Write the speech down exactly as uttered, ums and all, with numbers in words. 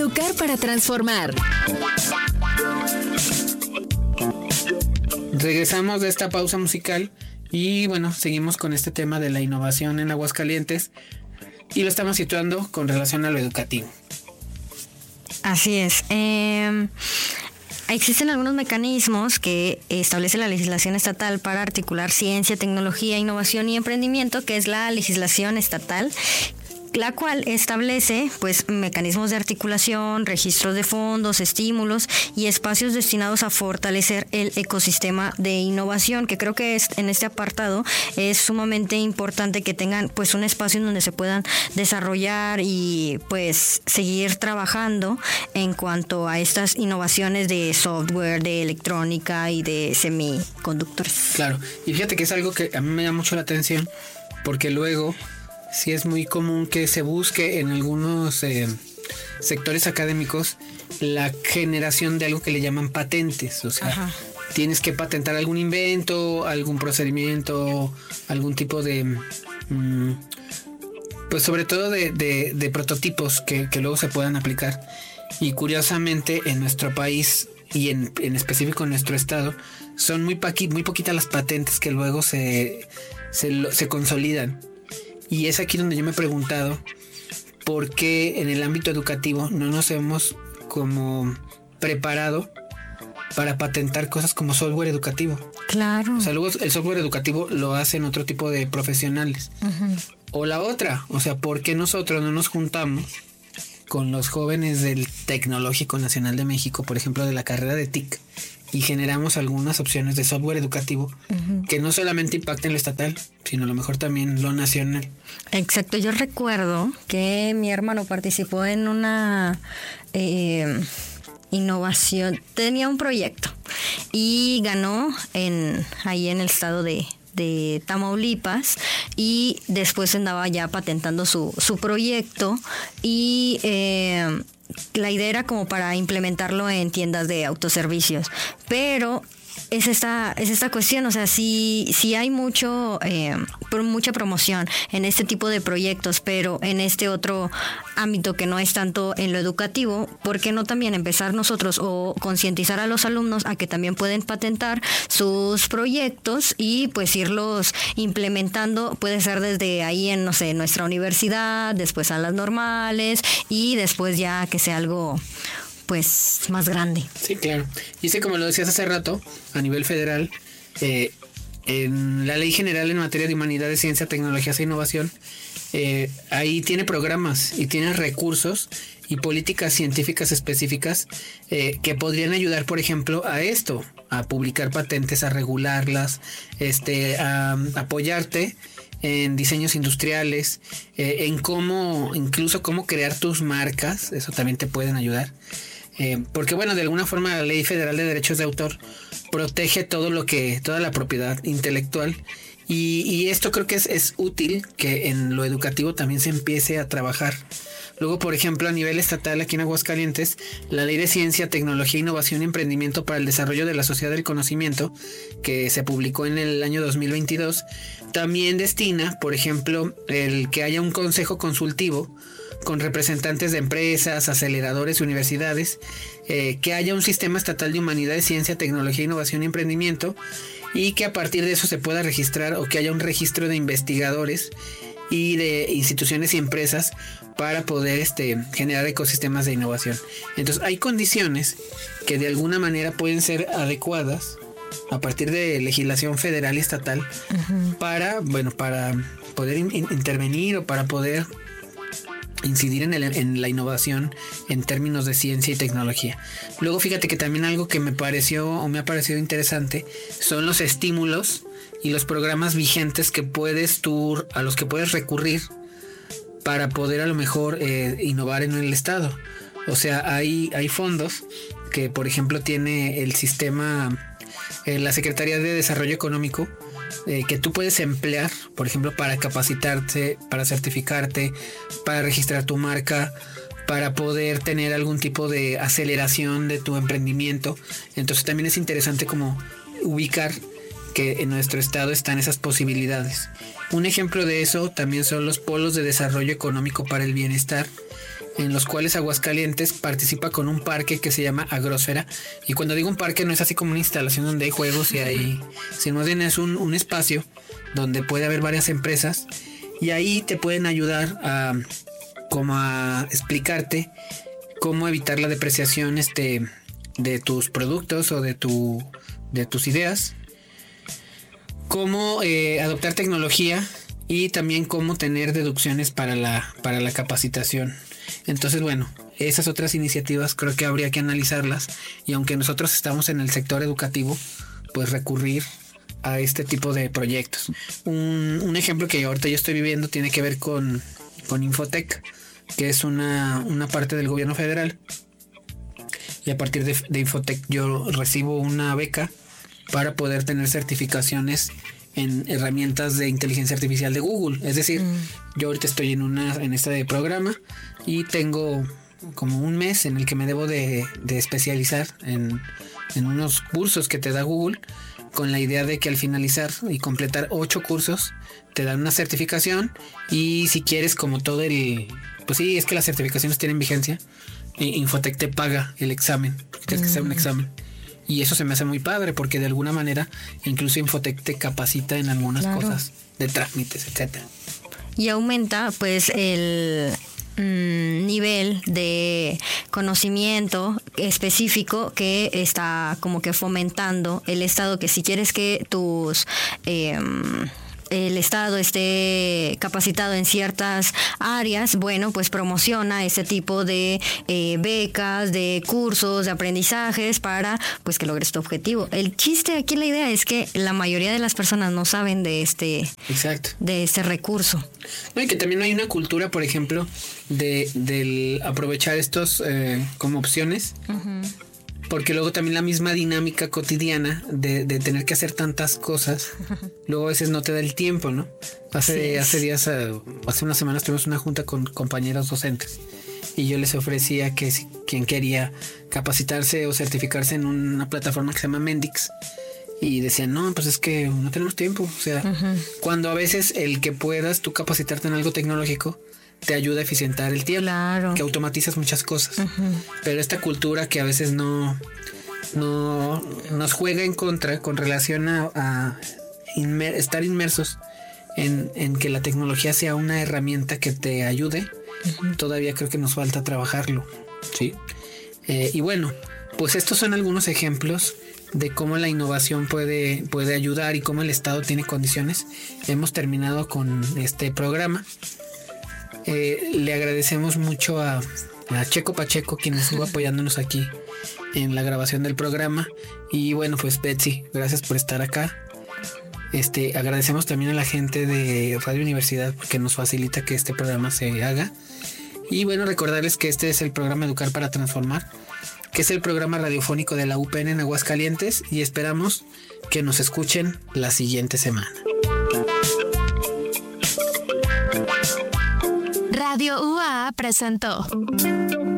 Educar para transformar. Regresamos de esta pausa musical y bueno, seguimos con este tema de la innovación en Aguascalientes y lo estamos situando con relación a lo educativo. Así es. Eh, existen algunos mecanismos que establece la legislación estatal para articular ciencia, tecnología, innovación y emprendimiento, que es la legislación estatal, la cual establece pues mecanismos de articulación, registros de fondos, estímulos y espacios destinados a fortalecer el ecosistema de innovación, que creo que es, en este apartado es sumamente importante que tengan pues un espacio en donde se puedan desarrollar y pues seguir trabajando en cuanto a estas innovaciones de software, de electrónica y de semiconductores. Claro, y fíjate que es algo que a mí me llama mucho la atención porque luego sí es muy común que se busque en algunos eh, sectores académicos la generación de algo que le llaman patentes. O sea, ajá, tienes que patentar algún invento, algún procedimiento, algún tipo de... Mmm, pues sobre todo de, de, de prototipos que, que luego se puedan aplicar. Y curiosamente en nuestro país y en, en específico en nuestro estado son muy, paqui, muy poquitas las patentes que luego se, se, se consolidan. Y es aquí donde yo me he preguntado por qué en el ámbito educativo no nos hemos como preparado para patentar cosas como software educativo. Claro. O sea, luego el software educativo lo hacen otro tipo de profesionales. Uh-huh. O la otra, o sea, ¿por qué nosotros no nos juntamos con los jóvenes del Tecnológico Nacional de México, por ejemplo, de la carrera de T I C, y generamos algunas opciones de software educativo uh-huh. que no solamente impacten lo estatal, sino a lo mejor también lo nacional? Exacto, yo recuerdo que mi hermano participó en una eh, innovación, tenía un proyecto y ganó en ahí en el estado de, de Tamaulipas y después andaba ya patentando su, su proyecto y... Eh, la idea era como para implementarlo en tiendas de autoservicios, pero es esta es esta cuestión, o sea, sí sí hay mucho eh, mucha promoción en este tipo de proyectos, pero en este otro ámbito que no es tanto en lo educativo, ¿por qué no también empezar nosotros o concientizar a los alumnos a que también pueden patentar sus proyectos y pues irlos implementando? Puede ser desde ahí en, no sé, nuestra universidad, después a las normales y después ya que sea algo pues más grande. Sí, claro. Y sí, como lo decías hace rato, a nivel federal, eh, en la Ley General en materia de humanidades, ciencia, tecnologías e innovación, eh, ahí tiene programas y tiene recursos y políticas científicas específicas eh, que podrían ayudar, por ejemplo, a esto, a publicar patentes, a regularlas, este, a, a apoyarte en diseños industriales, eh, en cómo, incluso cómo crear tus marcas, eso también te pueden ayudar. Eh, porque bueno, de alguna forma la Ley Federal de Derechos de Autor protege todo lo que, toda la propiedad intelectual y, y esto creo que es, es útil que en lo educativo también se empiece a trabajar. Luego, por ejemplo, a nivel estatal aquí en Aguascalientes, la Ley de Ciencia, Tecnología, Innovación y Emprendimiento para el Desarrollo de la Sociedad del Conocimiento, que se publicó en el año dos mil veintidós, también destina, por ejemplo, el que haya un consejo consultivo con representantes de empresas, aceleradores y universidades, eh, que haya un sistema estatal de humanidades, ciencia, tecnología, innovación y emprendimiento, y que a partir de eso se pueda registrar o que haya un registro de investigadores y de instituciones y empresas para poder este, generar ecosistemas de innovación. Entonces hay condiciones que de alguna manera pueden ser adecuadas a partir de legislación federal y estatal uh-huh. para, bueno, para poder in- intervenir o para poder incidir en, el, en la innovación en términos de ciencia y tecnología. Luego fíjate que también algo que me pareció o me ha parecido interesante son los estímulos y los programas vigentes que puedes tú, a los que puedes recurrir para poder a lo mejor eh, innovar en el estado. O sea, hay, hay fondos que por ejemplo tiene el sistema, eh, la Secretaría de Desarrollo Económico, Eh, que tú puedes emplear, por ejemplo, para capacitarte, para certificarte, para registrar tu marca, para poder tener algún tipo de aceleración de tu emprendimiento. Entonces también es interesante como ubicar que en nuestro estado están esas posibilidades. Un ejemplo de eso también son los polos de desarrollo económico para el bienestar, en los cuales Aguascalientes participa con un parque que se llama Agrosfera. Y cuando digo un parque no es así como una instalación donde hay juegos y hay, sino más bien es un, un espacio donde puede haber varias empresas y ahí te pueden ayudar a como a explicarte cómo evitar la depreciación este, de tus productos o de tu de tus ideas, cómo eh, adoptar tecnología y también cómo tener deducciones para la para la capacitación. Entonces, bueno, esas otras iniciativas creo que habría que analizarlas y aunque nosotros estamos en el sector educativo, pues recurrir a este tipo de proyectos. Un, un ejemplo que ahorita yo estoy viviendo tiene que ver con, con Infotec, que es una, una parte del gobierno federal. Y a partir de, de Infotec yo recibo una beca para poder tener certificaciones en herramientas de inteligencia artificial de Google. Es decir, mm. yo ahorita estoy en una en este programa y tengo como un mes en el que me debo de, de especializar en, en unos cursos que te da Google, con la idea de que al finalizar y completar ocho cursos te dan una certificación y si quieres como todo el... Pues sí, es que las certificaciones tienen vigencia. Infotec te paga el examen, porque tienes mm. que hacer un examen. Y eso se me hace muy padre porque de alguna manera incluso Infotec te capacita en algunas claro. cosas de trámites, etcétera. Y aumenta pues el mm, nivel de conocimiento específico que está como que fomentando el Estado, que si quieres que tus... Eh, el Estado esté capacitado en ciertas áreas, bueno, pues promociona ese tipo de eh, becas, de cursos, de aprendizajes para pues que logres tu objetivo. El chiste aquí, la idea es que la mayoría de las personas no saben de este, Exacto. de este recurso. No, y que también hay una cultura, por ejemplo, de del aprovechar estos eh, como opciones. Uh-huh. Porque luego también la misma dinámica cotidiana de, de tener que hacer tantas cosas, luego a veces no te da el tiempo, ¿no? Hace, sí. hace días, hace unas semanas tuvimos una junta con compañeros docentes y yo les ofrecía que si quien quería capacitarse o certificarse en una plataforma que se llama Mendix, y decían, no, pues es que no tenemos tiempo. O sea, uh-huh. cuando a veces el que puedas tú capacitarte en algo tecnológico te ayuda a eficientar el tiempo, claro. que automatizas muchas cosas. Uh-huh. Pero esta cultura que a veces no, no nos juega en contra con relación a, a inmer, estar inmersos en, en que la tecnología sea una herramienta que te ayude, uh-huh. todavía creo que nos falta trabajarlo, ¿sí? Eh, y bueno, pues estos son algunos ejemplos de cómo la innovación puede, puede ayudar y cómo el Estado tiene condiciones. Hemos terminado con este programa. Eh, le agradecemos mucho a, a Checo Pacheco, quien estuvo apoyándonos aquí en la grabación del programa. Y bueno, pues Betsy, gracias por estar acá. Este, agradecemos también a la gente de Radio Universidad porque nos facilita que este programa se haga. Y bueno, recordarles que este es el programa Educar para Transformar, que es el programa radiofónico de la U P N en Aguascalientes, y esperamos que nos escuchen la siguiente semana. Radio U A A presentó